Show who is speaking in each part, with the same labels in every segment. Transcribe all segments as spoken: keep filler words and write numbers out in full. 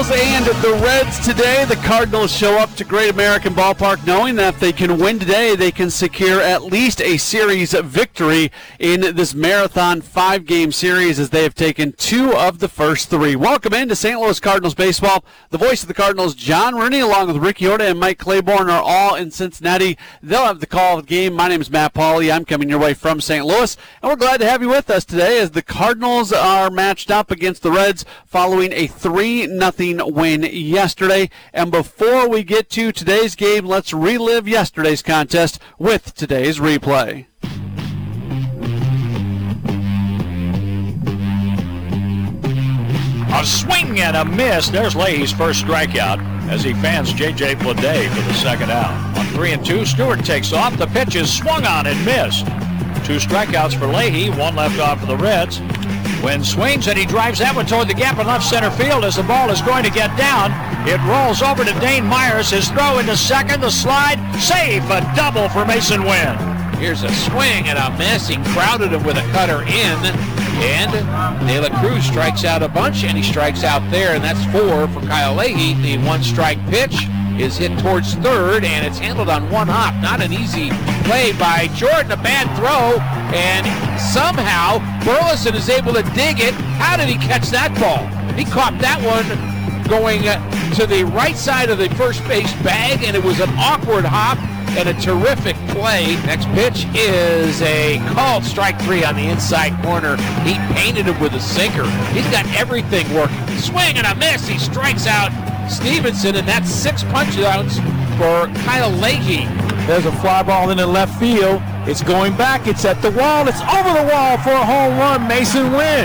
Speaker 1: And the Reds today, the Cardinals show up to Great American Ballpark knowing that if they can win today, they can secure at least a series victory in this marathon five-game series as they have taken two of the first three. Welcome into Saint Louis Cardinals baseball. The voice of the Cardinals, John Rooney, along with Ricky Horta and Mike Claiborne, are all in Cincinnati. They'll have the call of the game. My name is Matt Pauley. I'm coming your way from Saint Louis, and we're glad to have you with us today as the Cardinals are matched up against the Reds following a three nothing win yesterday. And before we get to today's game, let's relive yesterday's contest with today's replay.
Speaker 2: A swing and a miss. There's Leahy's first strikeout as he fans J J Bleday for the second out. On three and two, Stewart takes off. The pitch is swung on and missed. Two strikeouts for Leahy, one left off for the Reds. Wynn swings and he drives that one toward the gap in left center field as the ball is going to get down. It rolls over to Dane Myers. His throw into second, the slide, save, a double for Masyn Winn.
Speaker 3: Here's a swing and a miss. He crowded him with a cutter in, and De La Cruz strikes out a bunch, and he strikes out there, and that's four for Kyle Leahy. The one-strike pitch is hit towards third, and it's handled on one hop. Not an easy play by Jordan. A bad throw, and somehow Burleson is able to dig it. How did he catch that ball? He caught that one going to the right side of the first base bag, and it was an awkward hop and a terrific play. Next pitch is a called strike three on the inside corner. He painted him with a sinker. He's got everything working. Swing and a miss. He strikes out Stevenson, and that's six punch-outs for Kyle Leahy.
Speaker 4: There's a fly ball in the left field. It's going back. It's at the wall. It's over the wall for a home run. Masyn Winn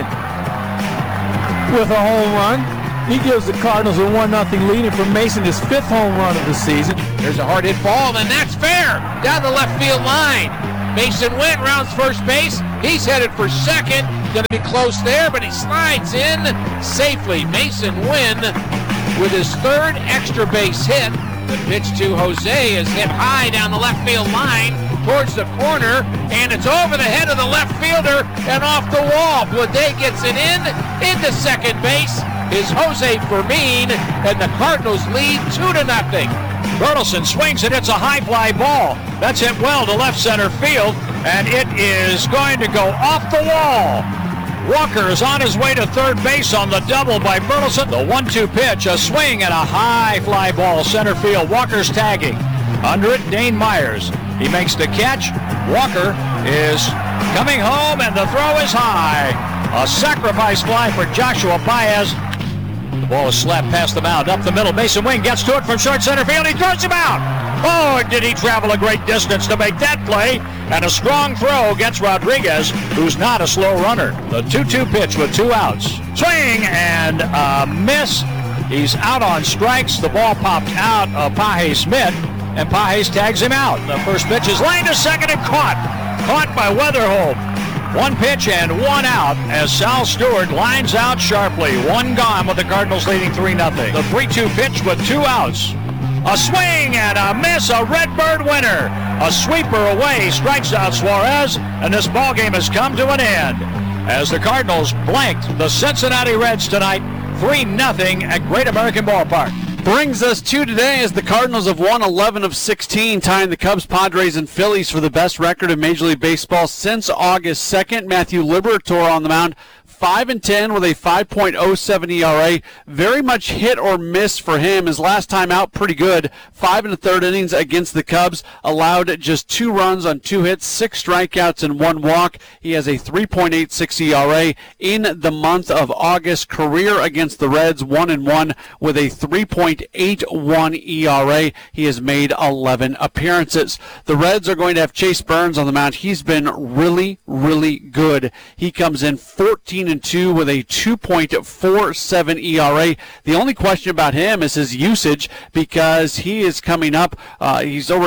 Speaker 4: with a home run. He gives the Cardinals a one nothing lead, and for Masyn, his fifth home run of the season.
Speaker 3: There's a hard hit ball, and that's fair. Down the left field line. Masyn Winn rounds first base. He's headed for second. Going to be close there, but he slides in safely. Masyn Winn with his third extra base hit. The pitch to Jose is hit high down the left field line towards the corner, and it's over the head of the left fielder and off the wall. Bleday gets it in, into second base is Jose Fermin, and the Cardinals lead two to nothing.
Speaker 2: Burleson swings and it's a high fly ball. That's hit well to left center field, and it is going to go off the wall. Walker is on his way to third base on the double by Burleson. The one two pitch, a swing and a high fly ball center field. Walker's tagging. Under it, Dane Myers. He makes the catch. Walker is coming home, and the throw is high. A sacrifice fly for Joshua Baez. The ball is slapped past the mound, up the middle. Masyn Winn gets to it from short center field. He throws him out. Oh, did he travel a great distance to make that play? And a strong throw gets Rodriguez, who's not a slow runner. The two two pitch with two outs. Swing and a miss. He's out on strikes. The ball popped out of Paje Smith, and Pajes tags him out. The first pitch is lined to second and caught. Caught by Weatherholt. One pitch and one out as Sal Stewart lines out sharply. One gone with the Cardinals leading three nothing. The three two pitch with two outs. A swing and a miss, a Redbird winner. A sweeper away, strikes out Suarez, and this ball game has come to an end as the Cardinals blanked the Cincinnati Reds tonight, three nothing at Great American Ballpark.
Speaker 1: Brings us to today as the Cardinals have won eleven of sixteen, tying the Cubs, Padres, and Phillies for the best record in Major League Baseball since August second. Matthew Liberatore on the mound, five and ten with a five point oh seven E R A. Very much hit or miss for him. His last time out, pretty good. Five and a third innings against the Cubs. Allowed just two runs on two hits, six strikeouts, and one walk. He has a three point eight six E R A in the month of August. Career against the Reds, one and one with a three point eight one E R A. He has made eleven appearances. The Reds are going to have Chase Burns on the mound. He's been really, really good. He comes in fourteen and two with a two point four seven E R A. The only question about him is his usage, because he is coming up. Uh, he's already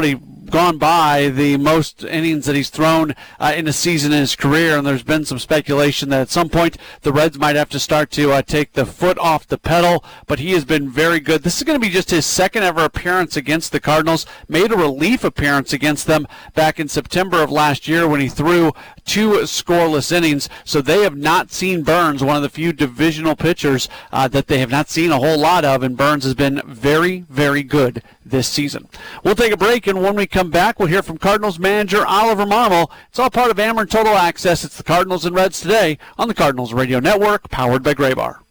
Speaker 1: gone by the most innings that he's thrown uh, in a season in his career, and there's been some speculation that at some point the Reds might have to start to uh, take the foot off the pedal, but he has been very good. This is going to be just his second ever appearance against the Cardinals. Made a relief appearance against them back in September of last year when he threw two scoreless innings, so they have not seen Burns, one of the few divisional pitchers uh, that they have not seen a whole lot of, and Burns has been very, very good this season. We'll take a break, and when we come back, we'll hear from Cardinals manager Oliver Marmol. It's all part of Ameren Total Access. It's the Cardinals and Reds today on the Cardinals Radio Network, powered by Graybar.